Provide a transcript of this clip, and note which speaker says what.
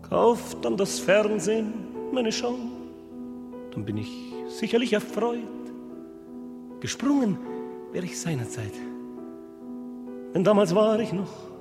Speaker 1: kauft dann das Fernsehen meine Show, dann bin ich sicherlich erfreut. Gesprungen wäre ich seinerzeit, denn damals war ich noch